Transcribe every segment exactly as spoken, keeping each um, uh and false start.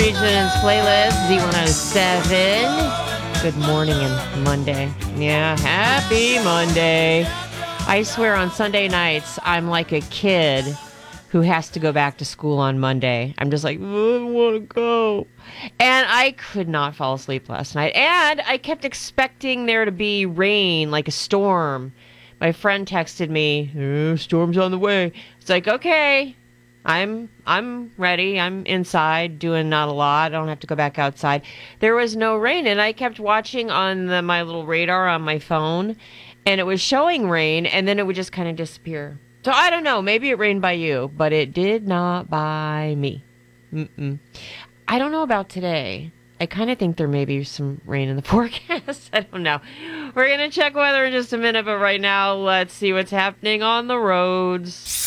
Regions playlist, Z one oh seven. Good morning and Monday. Yeah, happy Monday. I swear on Sunday nights, I'm like a kid who has to go back to school on Monday. I'm just like, oh, I don't want to go. And I could not fall asleep last night. And I kept expecting there to be rain, like a storm. My friend texted me, oh, storm's on the way. It's like, okay, I'm I'm ready. I'm inside doing not a lot. I don't have to go back outside. There was no rain, and I kept watching on the, my little radar on my phone, and it was showing rain, and then it would just kind of disappear. So I don't know. Maybe it rained by you, but it did not by me. Mm-mm. I don't know about today. I kind of think there may be some rain in the forecast. I don't know. We're going to check weather in just a minute, but right now, let's see what's happening on the roads.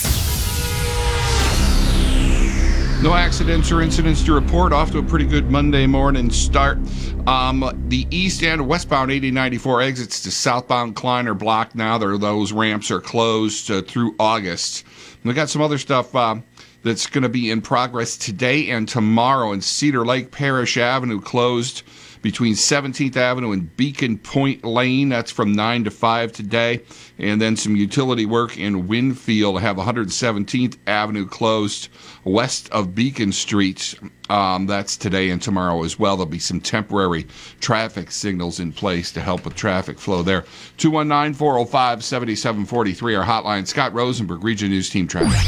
No accidents or incidents to report. Off to a pretty good Monday morning start. Um, the east and westbound eighty ninety-four exits to southbound Klein are blocked now. There, those ramps are closed uh, through August. We got some other stuff uh, that's going to be in progress today and tomorrow. In Cedar Lake, Parish Avenue closed between seventeenth Avenue and Beacon Point Lane. That's from nine to five today. And then some utility work in Winfield. Have one hundred seventeenth Avenue closed west of Beacon Street. Um, that's today and tomorrow as well. There'll be some temporary traffic signals in place to help with traffic flow there. two one nine, four oh five, seven seven four three, our hotline. Scott Rosenberg, Region News Team Traffic.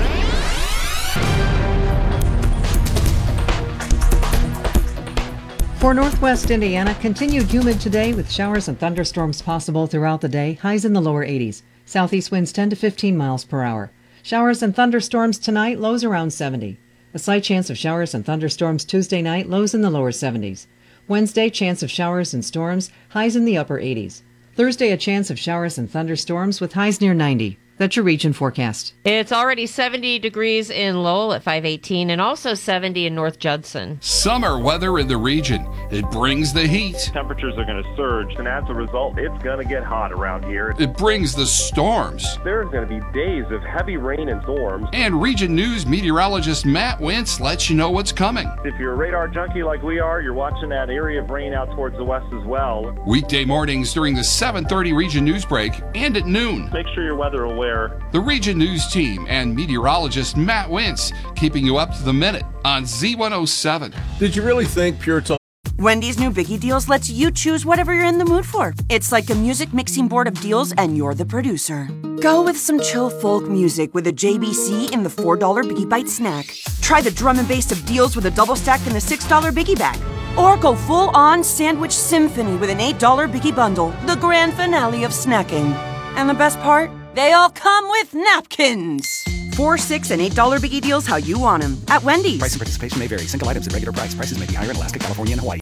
For Northwest Indiana, continued humid today with showers and thunderstorms possible throughout the day. Highs in the lower eighties. Southeast winds ten to fifteen miles per hour. Showers and thunderstorms tonight, lows around seventy. A slight chance of showers and thunderstorms Tuesday night, lows in the lower seventies. Wednesday, chance of showers and storms, highs in the upper eighties. Thursday, a chance of showers and thunderstorms with highs near ninety. That's your region forecast. It's already seventy degrees in Lowell at five eighteen and also seventy in North Judson. Summer weather in the region. It brings the heat. Temperatures are going to surge, and as a result, it's going to get hot around here. It brings the storms. There's going to be days of heavy rain and storms. And Region News meteorologist Matt Wentz lets you know what's coming. If you're a radar junkie like we are, you're watching that area of rain out towards the west as well. Weekday mornings during the seven thirty Region News break and at noon. Make sure you're weather aware. The Region News team and meteorologist Matt Wentz keeping you up to the minute on Z one oh seven. Did you really think Pure Talk? Wendy's new Biggie Deals lets you choose whatever you're in the mood for. It's like a music mixing board of deals, and you're the producer. Go with some chill folk music with a J B C in the four dollar Biggie Bite snack. Try the drum and bass of deals with a double stack in the six dollar Biggie Bag. Or go full-on sandwich symphony with an eight dollar Biggie Bundle, the grand finale of snacking. And the best part? They all come with napkins. Four, six, and eight dollar Biggie Deals how you want them at Wendy's. Price and participation may vary. Single items at regular price. Prices may be higher in Alaska, California, and Hawaii.